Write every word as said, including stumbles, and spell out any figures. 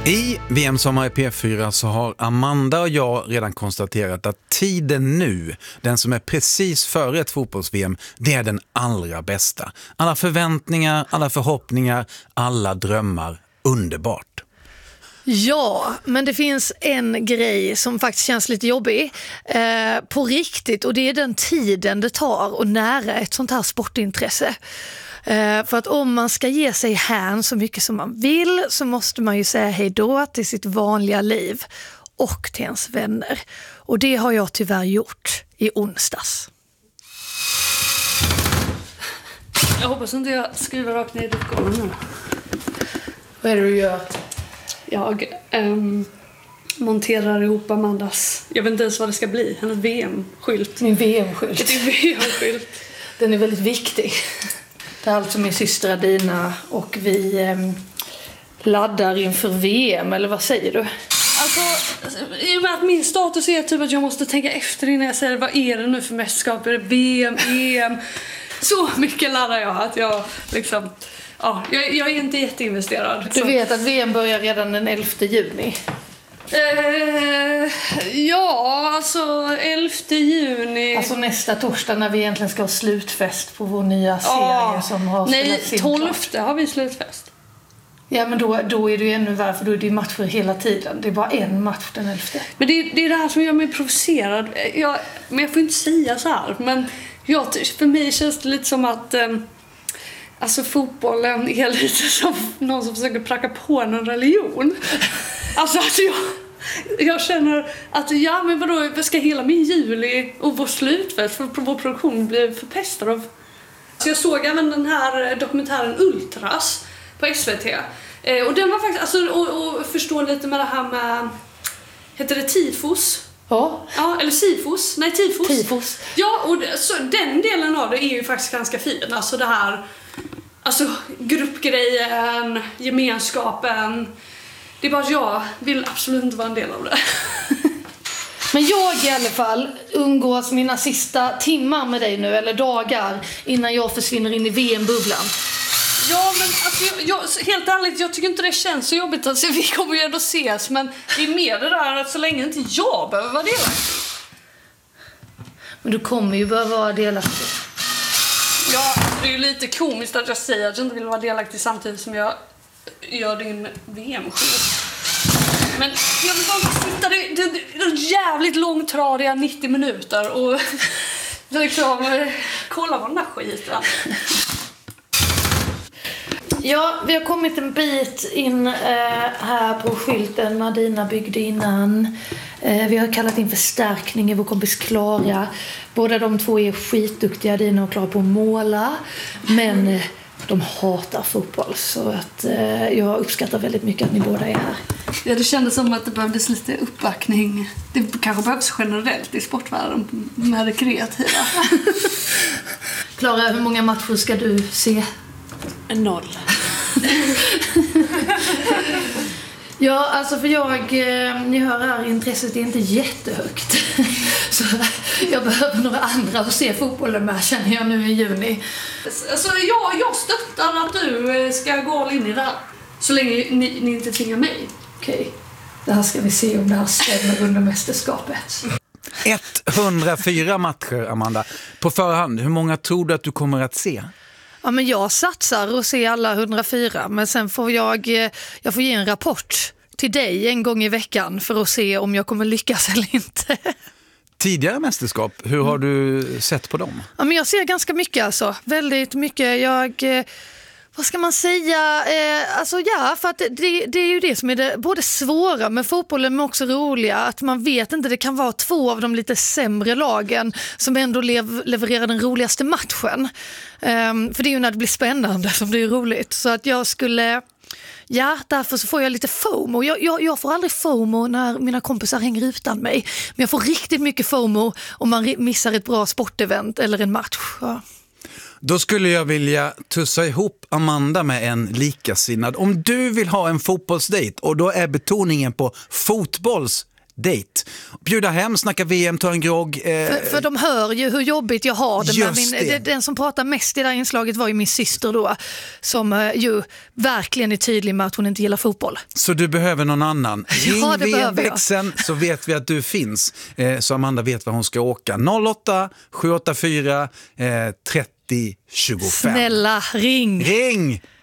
I V M-sommar i P fyra så har Amanda och jag redan konstaterat att tiden nu, den som är precis före ett fotbolls-V M, det är den allra bästa. Alla förväntningar, alla förhoppningar, alla drömmar. Underbart. Ja, men det finns en grej som faktiskt känns lite jobbig eh, på riktigt, och det är den tiden det tar att nära ett sånt här sportintresse. Eh, för att om man ska ge sig hän så mycket som man vill så måste man ju säga hej då till sitt vanliga liv och till ens vänner. Och det har jag tyvärr gjort i onsdags. Jag hoppas inte jag skriver rakt ner i golvet nu. Vad är det du gör? Jag ähm, monterar ihop Amandas, jag vet inte ens vad det ska bli, hennes V M-skylt. Min V M-skylt. Det är V M-skylt. Den är väldigt viktig. Det är alltså min syster Adina och vi ähm, laddar inför V M, eller vad säger du? Alltså, i och med att min status är typ att jag måste tänka efter innan jag säger vad är det nu för mästerskap, är det V M, E M? Så mycket laddar jag att jag liksom... Ja, jag, jag är inte jätteinvesterad. Du vet att V M börjar redan den elfte juni. Eh, ja, alltså elfte juni. Alltså nästa torsdag när vi egentligen ska ha slutfest på vår nya serie ja, som har spelats in. Nej, tolfte har vi slutfest. Ja, men då, då är det ju ännu värre, för då är det matcher hela tiden. Det är bara en match den elfte. Men det, det är det här som gör mig provocerad. Jag, men jag får inte säga så här. Men jag, för mig känns det lite som att... Eh, Alltså fotbollen är lite som någon som försöker pracka på en religion. Alltså, alltså jag, jag känner att ja, men vadå, ska hela min juli och vår slutfest för vår produktion bli förpestad av... Så jag såg även den här dokumentären Ultras på S V T. Eh, och den var faktiskt, alltså, och, och förstå lite med det här med, heter det tifos? Ja. Ja, eller sifos. Nej, tifos. Tifos. Ja, och det, så, den delen av det är ju faktiskt ganska fin. Alltså det här... Alltså gruppgrejen, gemenskapen. Det är bara att jag vill absolut inte vara en del av det. Men jag i alla fall umgås mina sista timmar med dig nu, eller dagar, innan jag försvinner in i V M-bubblan. Ja, men alltså, jag, jag, helt ärligt, jag tycker inte det känns så jobbigt. Alltså, vi kommer ju ändå ses, men det är mer det där att så länge inte jag behöver vara delaktig. Men du kommer ju behöva vara delaktig. Ja, det är ju lite komiskt att jag säger att jag inte vill vara delaktig samtidigt som jag gör din V M-skylt. Men jag vill bara sitta det, det, det är jävligt långtradiga nittio minuter och liksom kolla på den där skiten. Ja, vi har kommit en bit in eh, här på skylten Adina byggde innan. Eh, vi har kallat in förstärkning i vår kompis Klara. Båda de två är skitduktiga, Adina och Klara, på att måla. Men eh, de hatar fotboll, så att, eh, jag uppskattar väldigt mycket att ni båda är här. Ja, det kändes som att det behövdes lite uppbackning. Det kanske behövs generellt i sportvärlden med det kreativa. Klara, hur många matcher ska du se? En noll. Ja, alltså för jag, eh, ni hör här, intresset är inte jättehögt. Så jag behöver några andra att se fotbollen med, känner jag nu i juni. Alltså jag, jag stöttar att du ska gå all in i det här. Så länge ni, ni inte tvingar mig. Okej, det här ska vi se om det här stämmer under mästerskapet. etthundrafyra matcher, Amanda. På förhand, hur många tror du att du kommer att se? Ja, men jag satsar och ser alla hundrafyra, men sen får jag, jag får ge en rapport till dig en gång i veckan för att se om jag kommer lyckas eller inte. Tidigare mästerskap, hur har du sett på dem? Ja, men jag ser ganska mycket, alltså. Väldigt mycket. Jag... Vad ska man säga? Eh, alltså ja, för att det, det är ju det som är det både svåra med fotbollen men också roliga. Att man vet inte, det kan vara två av de lite sämre lagen som ändå lev, levererar den roligaste matchen. Eh, för det är ju när det blir spännande som det är roligt. Så att jag skulle... Ja, därför så får jag lite FOMO. Jag, jag, jag får aldrig FOMO när mina kompisar hänger utan mig. Men jag får riktigt mycket FOMO om man missar ett bra sportevent eller en match. Ja. Då skulle jag vilja tussa ihop Amanda med en likasinnad. Om du vill ha en fotbollsdejt och då är betoningen på fotbolls date. Bjuda hem, snacka V M, ta en grogg. Eh... För, för de hör ju hur jobbigt jag har det. Med min, det. Den som pratar mest i det här inslaget var ju min syster då, som eh, ju verkligen är tydlig med att hon inte gillar fotboll. Så du behöver någon annan. Ring Ja, det V behöver jag. M-växeln så vet vi att du finns. Eh, så Amanda vet var hon ska åka. noll åtta sju åtta fyra trettio tjugofem. Snälla, ring! Ring!